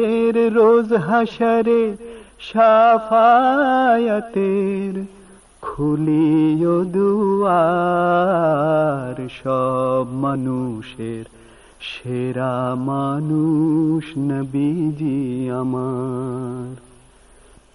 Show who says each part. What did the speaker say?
Speaker 1: এর রোজ হাসরে শাফায়াতের খুলিও দুয়ার, সব মানুষের সেরা মানুষ নবীজি আমার।